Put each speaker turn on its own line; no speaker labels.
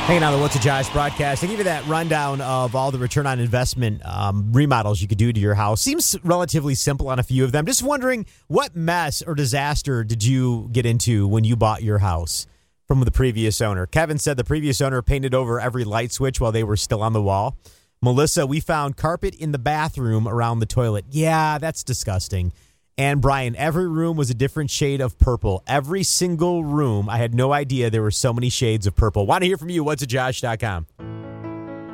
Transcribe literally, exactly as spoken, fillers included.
Hanging on the What's a Josh broadcast. I give you that rundown of all the return on investment um, remodels you could do to your house. Seems relatively simple on a few of them. Just wondering, what mess or disaster did you get into when you bought your house from the previous owner? Kevin said the previous owner painted over every light switch while they were still on the wall. Melissa, we found carpet in the bathroom around the toilet. Yeah, that's disgusting. And Brian, every room was a different shade of purple. Every single room. I had no idea there were so many shades of purple. Want to hear from you. what's a josh dot com.